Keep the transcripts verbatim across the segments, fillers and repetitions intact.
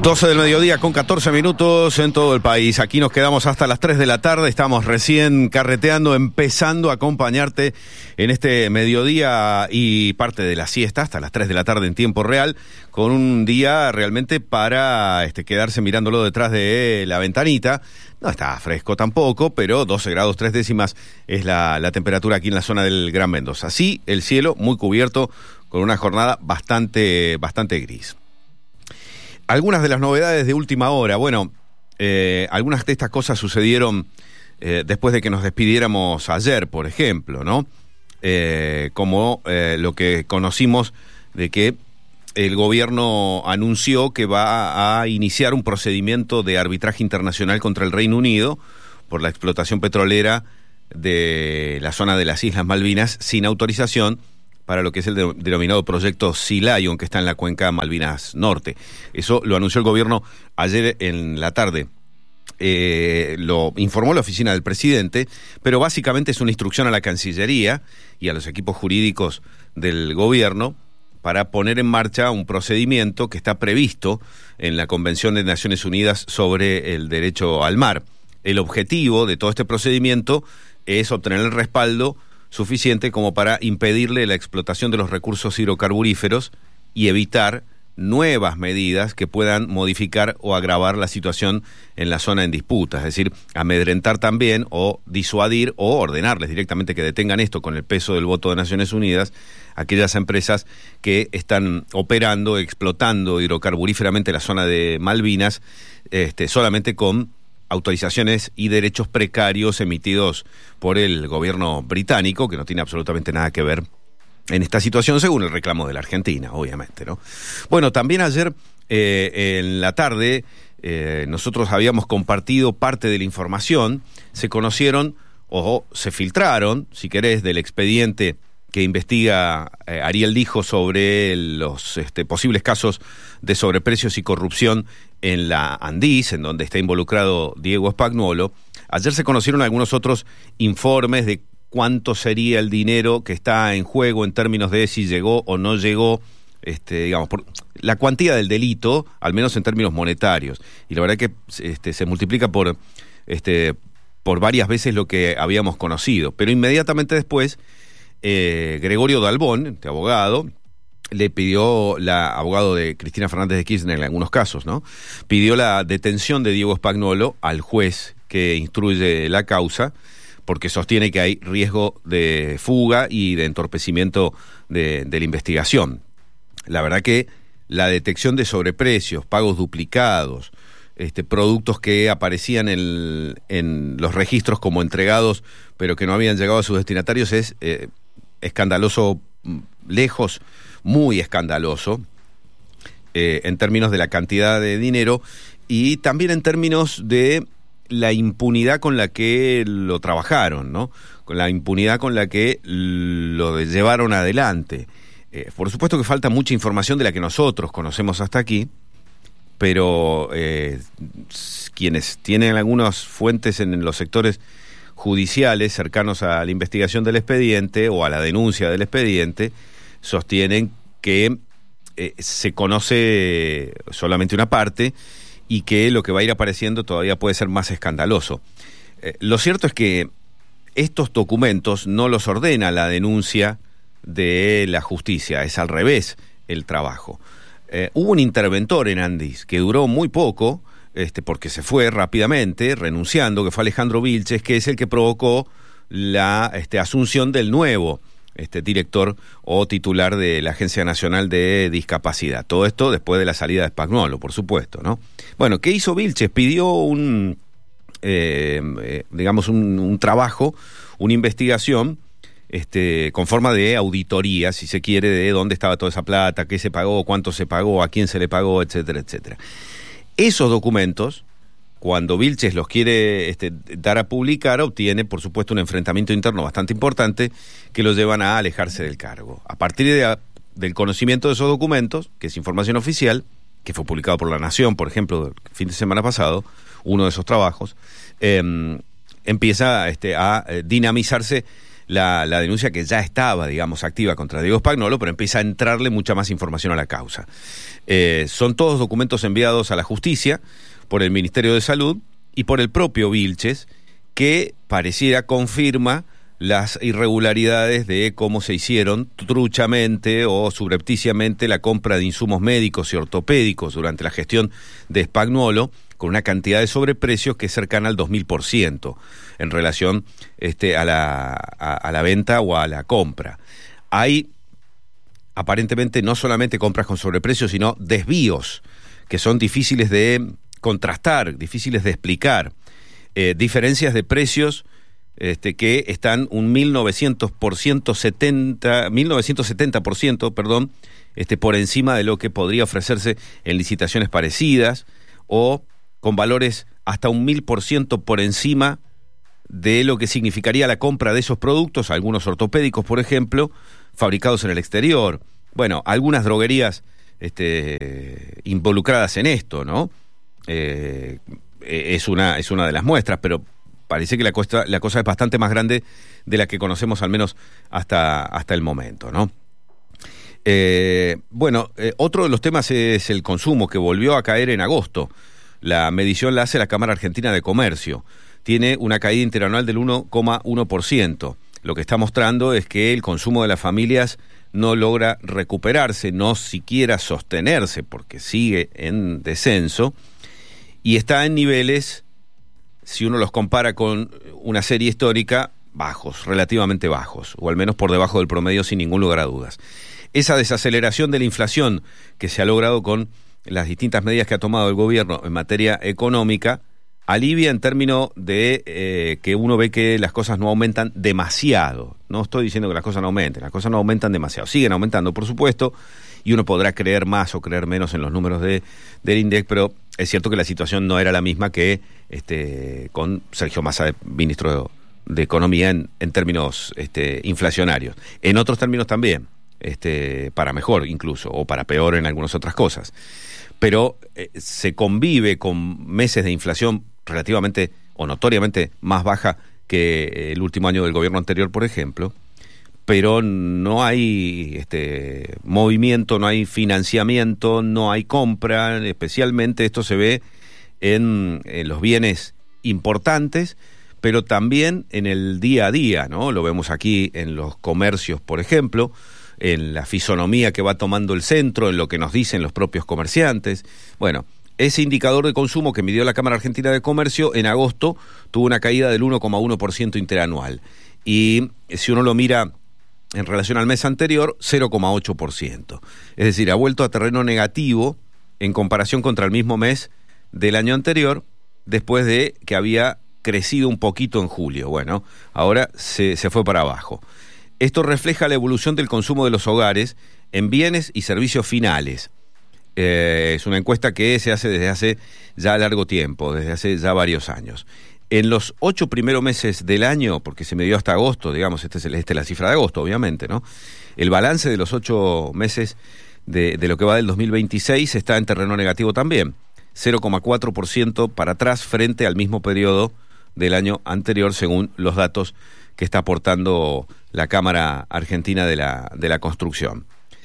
doce del mediodía con catorce minutos en todo el país. Aquí nos quedamos hasta las tres de la tarde. Estamos recién carreteando, empezando a acompañarte en este mediodía y parte de la siesta hasta las tres de la tarde en tiempo real, con un día realmente para este, quedarse mirándolo detrás de la ventanita. No está fresco tampoco, pero doce grados tres décimas es la, la temperatura aquí en la zona del Gran Mendoza. Sí, el cielo muy cubierto con una jornada bastante, bastante gris. Algunas de las novedades de última hora, bueno, eh, algunas de estas cosas sucedieron eh, después de que nos despidiéramos ayer, por ejemplo, ¿no? Eh, como eh, lo que conocimos de que el gobierno anunció que va a iniciar un procedimiento de arbitraje internacional contra el Reino Unido por la explotación petrolera de la zona de las Islas Malvinas sin autorización, para lo que es el de, denominado proyecto Sea Lion, que está en la cuenca Malvinas Norte. Eso lo anunció el gobierno ayer en la tarde. Eh, lo informó la oficina del presidente, pero básicamente es una instrucción a la Cancillería y a los equipos jurídicos del gobierno para poner en marcha un procedimiento que está previsto en la Convención de Naciones Unidas sobre el derecho al mar. El objetivo de todo este procedimiento es obtener el respaldo suficiente como para impedirle la explotación de los recursos hidrocarburíferos y evitar nuevas medidas que puedan modificar o agravar la situación en la zona en disputa, es decir, amedrentar también o disuadir o ordenarles directamente que detengan esto con el peso del voto de Naciones Unidas, aquellas empresas que están operando, explotando hidrocarburíferamente la zona de Malvinas, este, solamente con autorizaciones y derechos precarios emitidos por el gobierno británico, que no tiene absolutamente nada que ver en esta situación, según el reclamo de la Argentina, obviamente, ¿no? Bueno, también ayer eh, en la tarde eh, nosotros habíamos compartido parte de la información, se conocieron o se filtraron, si querés, del expediente que investiga eh, Ariel Dijo sobre los este, posibles casos de sobreprecios y corrupción en la Andis, en donde está involucrado Diego Spagnuolo. Ayer se conocieron algunos otros informes de cuánto sería el dinero que está en juego en términos de si llegó o no llegó, este, digamos, por la cuantía del delito, al menos en términos monetarios. Y la verdad que este, se multiplica por, este, por varias veces lo que habíamos conocido. Pero inmediatamente después, eh, Gregorio Dalbón, este abogado, le pidió, la abogado de Cristina Fernández de Kirchner en algunos casos, ¿no? Pidió la detención de Diego Spagnuolo al juez que instruye la causa, porque sostiene que hay riesgo de fuga y de entorpecimiento de, de la investigación. La verdad que la detección de sobreprecios, pagos duplicados, este, productos que aparecían en, en los registros como entregados, pero que no habían llegado a sus destinatarios, es eh, escandaloso, lejos, muy escandaloso, eh, en términos de la cantidad de dinero y también en términos de la impunidad con la que lo trabajaron, ¿no? Con la impunidad con la que lo llevaron adelante. Eh, por supuesto que falta mucha información de la que nosotros conocemos hasta aquí, pero eh, quienes tienen algunas fuentes en los sectores judiciales cercanos a la investigación del expediente o a la denuncia del expediente sostienen que eh, se conoce solamente una parte y que lo que va a ir apareciendo todavía puede ser más escandaloso. Eh, lo cierto es que estos documentos no los ordena la denuncia de la justicia, es al revés el trabajo. Eh, hubo un interventor en Andis que duró muy poco, este, porque se fue rápidamente, renunciando, que fue Alejandro Vilches, que es el que provocó la este, asunción del nuevo este, director o titular de la Agencia Nacional de Discapacidad. Todo esto después de la salida de Spagnuolo, por supuesto, ¿no? Bueno, ¿qué hizo Vilches? Pidió un, eh, eh, digamos, un, un trabajo, una investigación, este, con forma de auditoría, si se quiere, de dónde estaba toda esa plata, qué se pagó, cuánto se pagó, a quién se le pagó, etcétera, etcétera. Esos documentos, cuando Vilches los quiere este, dar a publicar, obtiene, por supuesto, un enfrentamiento interno bastante importante que lo llevan a alejarse del cargo. A partir de, del conocimiento de esos documentos, que es información oficial, que fue publicado por La Nación, por ejemplo, el fin de semana pasado, uno de esos trabajos, eh, empieza este, a dinamizarse la, la denuncia que ya estaba, digamos, activa contra Diego Spagnuolo, pero empieza a entrarle mucha más información a la causa. Eh, son todos documentos enviados a la justicia por el Ministerio de Salud y por el propio Vilches, que pareciera confirma las irregularidades de cómo se hicieron truchamente o subrepticiamente la compra de insumos médicos y ortopédicos durante la gestión de Spagnuolo, con una cantidad de sobreprecios que es cercana al dos mil por ciento en relación este, a, la, a, a la venta o a la compra. Hay aparentemente no solamente compras con sobreprecios, sino desvíos que son difíciles de contrastar, difíciles de explicar, eh, diferencias de precios Este, que están un mil novecientos por ciento, mil novecientos setenta por ciento, perdón, este, por encima de lo que podría ofrecerse en licitaciones parecidas, o con valores hasta un mil por ciento por encima de lo que significaría la compra de esos productos, algunos ortopédicos, por ejemplo, fabricados en el exterior. Bueno, algunas droguerías este, involucradas en esto, ¿no? Eh, es una, es una de las muestras, pero parece que la cosa, la cosa es bastante más grande de la que conocemos, al menos hasta, hasta el momento, ¿no? Eh, bueno, eh, otro de los temas es el consumo, que volvió a caer en agosto. La medición la hace la Cámara Argentina de Comercio. Tiene una caída interanual del uno coma uno por ciento. Lo que está mostrando es que el consumo de las familias no logra recuperarse, no siquiera sostenerse, porque sigue en descenso, y está en niveles, si uno los compara con una serie histórica, bajos, relativamente bajos, o al menos por debajo del promedio sin ningún lugar a dudas. Esa desaceleración de la inflación que se ha logrado con las distintas medidas que ha tomado el gobierno en materia económica, alivia en términos de eh, que uno ve que las cosas no aumentan demasiado. No estoy diciendo que las cosas no aumenten, las cosas no aumentan demasiado. Siguen aumentando, por supuesto, y uno podrá creer más o creer menos en los números de, del INDEC, pero es cierto que la situación no era la misma que este, con Sergio Massa, ministro de, de Economía, en, en términos este, inflacionarios. En otros términos también, este, para mejor incluso, o para peor en algunas otras cosas. Pero eh, se convive con meses de inflación relativamente o notoriamente más baja que el último año del gobierno anterior, por ejemplo, pero no hay este movimiento, no hay financiamiento, no hay compra. Especialmente esto se ve en, en los bienes importantes, pero también en el día a día, ¿no? Lo vemos aquí en los comercios, por ejemplo, en la fisonomía que va tomando el centro, en lo que nos dicen los propios comerciantes. Bueno, ese indicador de consumo que midió la Cámara Argentina de Comercio en agosto tuvo una caída del uno coma uno por ciento interanual. Y si uno lo mira en relación al mes anterior, cero coma ocho por ciento. Es decir, ha vuelto a terreno negativo en comparación contra el mismo mes del año anterior, después de que había crecido un poquito en julio. Bueno, ahora se, se fue para abajo. Esto refleja la evolución del consumo de los hogares en bienes y servicios finales. Eh, es una encuesta que se hace desde hace ya largo tiempo, desde hace ya varios años. En los ocho primeros meses del año, porque se me dio hasta agosto, digamos, esta es, el, este es la cifra de agosto, obviamente, ¿no? El balance de los ocho meses de, de lo que va del dos mil veintiséis está en terreno negativo también, cero coma cuatro por ciento para atrás frente al mismo periodo del año anterior, según los datos que está aportando la Cámara Argentina de la, de la Construcción.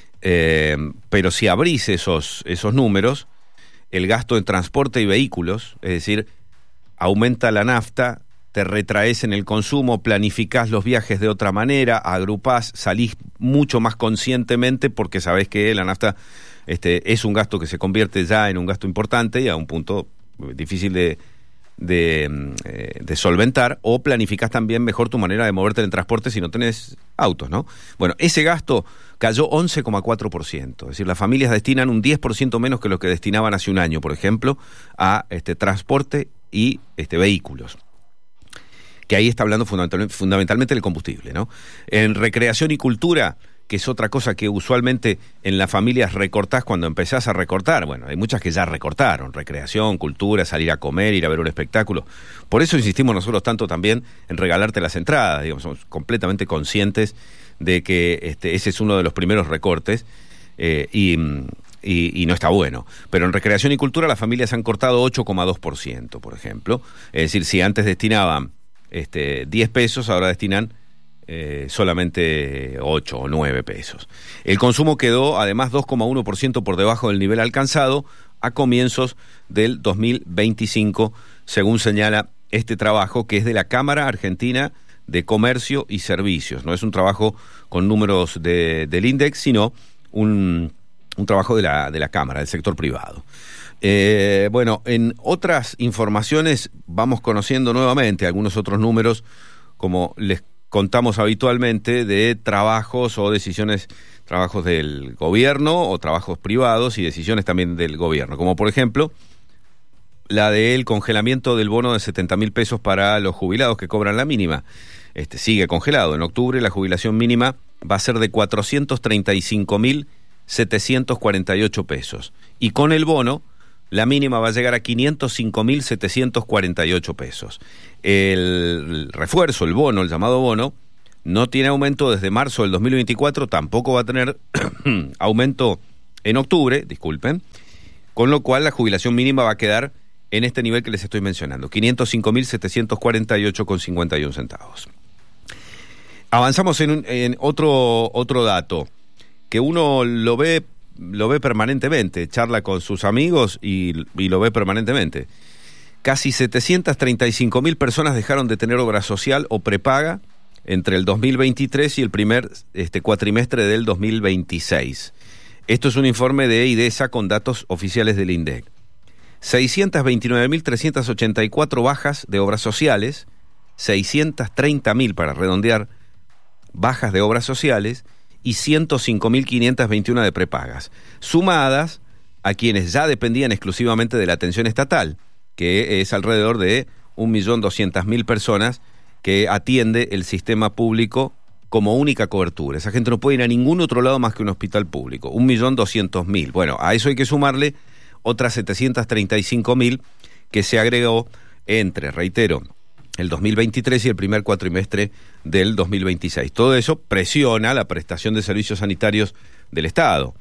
Eh, pero si abrís esos, esos números, el gasto en transporte y vehículos, es decir, aumenta la nafta, te retraes en el consumo, planificás los viajes de otra manera, agrupás, salís mucho más conscientemente porque sabés que la nafta este, es un gasto que se convierte ya en un gasto importante y a un punto difícil de, de, eh, de solventar, o planificás también mejor tu manera de moverte en el transporte si no tenés autos, ¿no? Bueno, ese gasto cayó once coma cuatro por ciento, es decir, las familias destinan un diez por ciento menos que lo que destinaban hace un año, por ejemplo, a este transporte y este, vehículos, que ahí está hablando fundamental, fundamentalmente del combustible, ¿no? En recreación y cultura, que es otra cosa que usualmente en las familias recortás cuando empezás a recortar. Bueno, hay muchas que ya recortaron, recreación, cultura, salir a comer, ir a ver un espectáculo. Por eso insistimos nosotros tanto también en regalarte las entradas, digamos, somos completamente conscientes de que este, ese es uno de los primeros recortes eh, y... Y, y no está bueno. Pero en recreación y cultura las familias han cortado ocho coma dos por ciento, por ejemplo. Es decir, si antes destinaban este, diez pesos, ahora destinan eh, solamente ocho o nueve pesos. El consumo quedó además dos coma uno por ciento por debajo del nivel alcanzado a comienzos del dos mil veinticinco, según señala este trabajo, que es de la Cámara Argentina de Comercio y Servicios. No es un trabajo con números de, del INDEX, sino un, un trabajo de la, de la Cámara, del sector privado. Eh, bueno, en otras informaciones vamos conociendo nuevamente algunos otros números, como les contamos habitualmente, de trabajos o decisiones, trabajos del gobierno o trabajos privados y decisiones también del gobierno, como por ejemplo la del congelamiento del bono de setenta mil pesos para los jubilados que cobran la mínima. Este sigue congelado. En octubre la jubilación mínima va a ser de cuatrocientos treinta y cinco mil setecientos cuarenta y ocho pesos. Y con el bono, la mínima va a llegar a quinientos cinco mil setecientos cuarenta y ocho pesos. El refuerzo, el bono, el llamado bono, no tiene aumento desde marzo del dos mil veinticuatro, tampoco va a tener aumento en octubre, disculpen, con lo cual la jubilación mínima va a quedar en este nivel que les estoy mencionando, quinientos cinco mil setecientos cuarenta y ocho con cincuenta y un centavos. Avanzamos en, un, en otro, otro dato, que uno lo ve, lo ve permanentemente, charla con sus amigos y, y lo ve permanentemente. Casi setecientas treinta y cinco mil personas dejaron de tener obra social o prepaga entre el dos mil veintitrés y el primer este, cuatrimestre del dos mil veintiséis. Esto es un informe de IDESA con datos oficiales del INDEC. seiscientas veintinueve mil trescientas ochenta y cuatro bajas de obras sociales, seiscientas treinta mil para redondear bajas de obras sociales y ciento cinco mil quinientas veintiuno de prepagas, sumadas a quienes ya dependían exclusivamente de la atención estatal, que es alrededor de un millón doscientas mil personas que atiende el sistema público como única cobertura. Esa gente no puede ir a ningún otro lado más que un hospital público, un millón doscientos mil. Bueno, a eso hay que sumarle otras setecientas treinta y cinco mil que se agregó entre, reitero, el dos mil veintitrés y el primer cuatrimestre del dos mil veintiséis. Todo eso presiona la prestación de servicios sanitarios del Estado,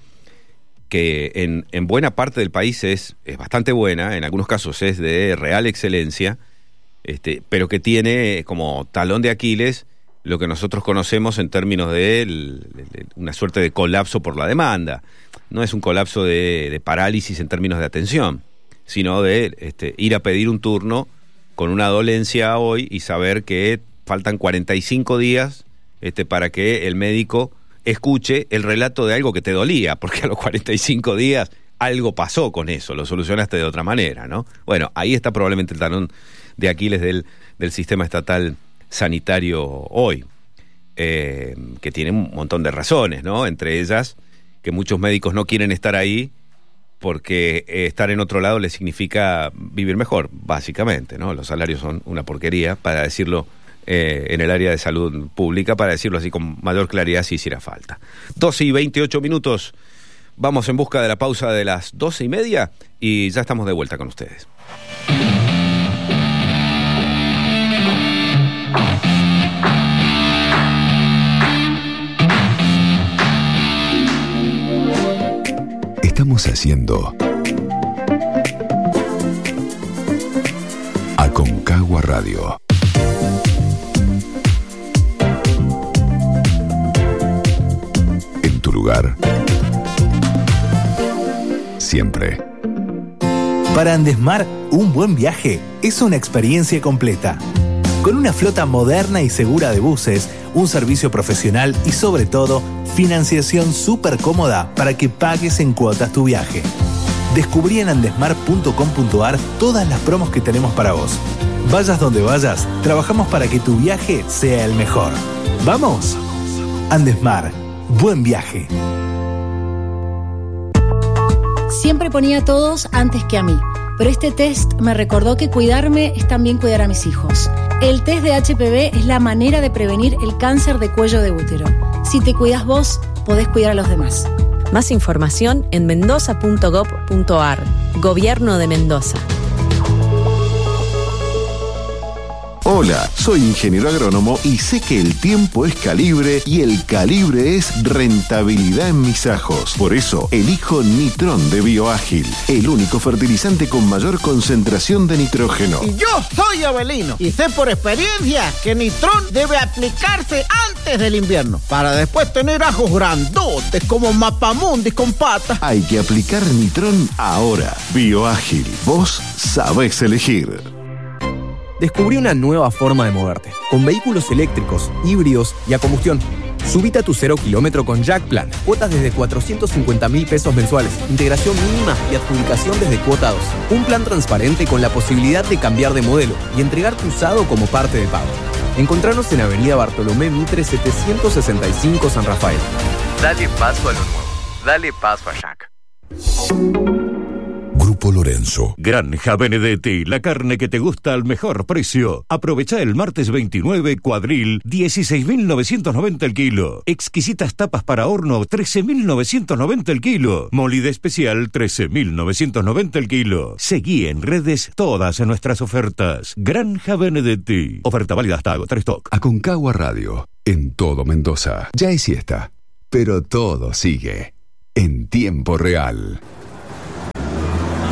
que en, en buena parte del país es, es bastante buena, en algunos casos es de real excelencia, este, pero que tiene como talón de Aquiles lo que nosotros conocemos en términos de el, el, una suerte de colapso por la demanda. No es un colapso de, de parálisis en términos de atención, sino de este, ir a pedir un turno con una dolencia hoy y saber que faltan cuarenta y cinco días este, para que el médico escuche el relato de algo que te dolía, porque a los cuarenta y cinco días algo pasó con eso, lo solucionaste de otra manera, ¿no? Bueno, ahí está probablemente el talón de Aquiles del, del sistema estatal sanitario hoy, eh, que tiene un montón de razones, ¿no? Entre ellas, que muchos médicos no quieren estar ahí porque eh, estar en otro lado les significa vivir mejor, básicamente, ¿no? Los salarios son una porquería, para decirlo eh, en el área de salud pública, para decirlo así con mayor claridad si hiciera falta. doce y veintiocho minutos, vamos en busca de la pausa de las doce y media y ya estamos de vuelta con ustedes. Estamos haciendo Aconcagua Radio. En tu lugar, siempre. Para Andesmar, un buen viaje es una experiencia completa. Con una flota moderna y segura de buses, un servicio profesional y sobre todo, financiación súper cómoda para que pagues en cuotas tu viaje. Descubrí en andesmar punto com punto ar todas las promos que tenemos para vos. Vayas donde vayas, trabajamos para que tu viaje sea el mejor. ¡Vamos! Andesmar, buen viaje. Siempre ponía a todos antes que a mí, pero este test me recordó que cuidarme es también cuidar a mis hijos. El test de H P V es la manera de prevenir el cáncer de cuello de útero. Si te cuidas vos, podés cuidar a los demás. Más información en mendoza punto gob punto ar. Gobierno de Mendoza. Hola, soy ingeniero agrónomo y sé que el tiempo es calibre y el calibre es rentabilidad en mis ajos. Por eso elijo Nitrón de Bioágil, el único fertilizante con mayor concentración de nitrógeno. Y yo soy Avelino y sé por experiencia que Nitrón debe aplicarse antes del invierno para después tener ajos grandotes como mapamundis con patas. Hay que aplicar Nitrón ahora. Bioágil, vos sabés elegir. Descubrí una nueva forma de moverte, con vehículos eléctricos, híbridos y a combustión. Subite a tu cero kilómetro con Jack Plan. Cuotas desde cuatrocientos cincuenta mil pesos mensuales. Integración mínima y adjudicación desde cuota dos. Un plan transparente con la posibilidad de cambiar de modelo y entregar tu usado como parte de pago. Encontranos en Avenida Bartolomé Mitre setecientos sesenta y cinco San Rafael. Dale paso a lo nuevo. Dale paso a Jack. Grupo Lorenzo. Granja Benedetti, la carne que te gusta al mejor precio. Aprovecha el martes veintinueve, cuadril, dieciséis mil novecientos noventa el kilo. Exquisitas tapas para horno, trece mil novecientos noventa el kilo. Molida especial, trece mil novecientos noventa el kilo. Seguí en redes todas nuestras ofertas. Granja Benedetti. Oferta válida hasta agotar stock. Aconcagua Radio, en todo Mendoza. Ya es siesta, pero todo sigue en tiempo real.